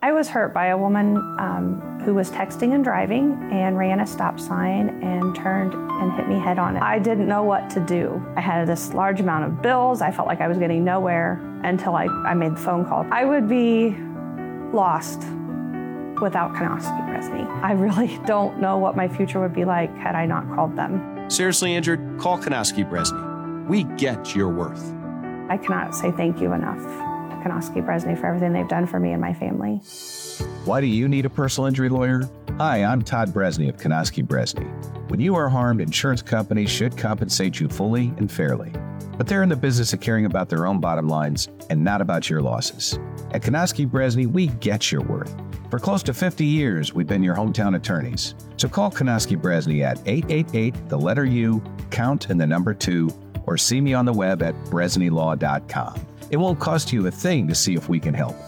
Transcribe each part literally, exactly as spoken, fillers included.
I was hurt by a woman um, who was texting and driving and ran a stop sign and turned and hit me head on. I didn't know what to do. I had this large amount of bills. I felt like I was getting nowhere until I, I made the phone call. I would be lost without Kanoski Bresney. I really don't know what my future would be like had I not called them. Seriously injured? Call Kanoski Bresney. We get your worth. I cannot say thank you enough to Kanoski Bresney for everything they've done for me and my family. Why do you need a personal injury lawyer? Hi, I'm Todd Bresney of Kanoski Bresney. When you are harmed, insurance companies should compensate you fully and fairly. But they're in the business of caring about their own bottom lines and not about your losses. At Kanoski Bresney, we get your worth. For close to fifty years, we've been your hometown attorneys. So call Kanoski Bresney at eight eight eight, the letter U, count and the number two, or see me on the web at bresney law dot com. It won't cost you a thing to see if we can help.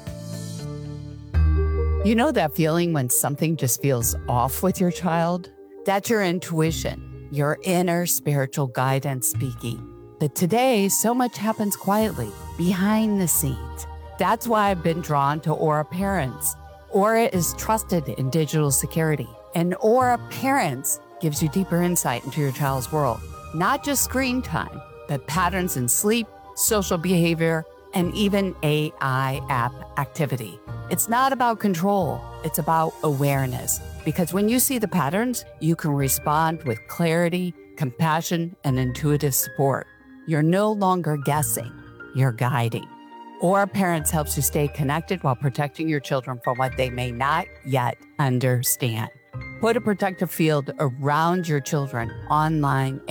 You know that feeling when something just feels off with your child? That's your intuition, your inner spiritual guidance speaking. But today, so much happens quietly, behind the scenes. That's why I've been drawn to Aura Parents. Aura is trusted in digital security, and Aura Parents gives you deeper insight into your child's world. Not just screen time, but patterns in sleep, social behavior, and even A I app activity. It's not about control, it's about awareness. Because when you see the patterns, you can respond with clarity, compassion, and intuitive support. You're no longer guessing, you're guiding. Aura Parents helps you stay connected while protecting your children from what they may not yet understand. Put a protective field around your children online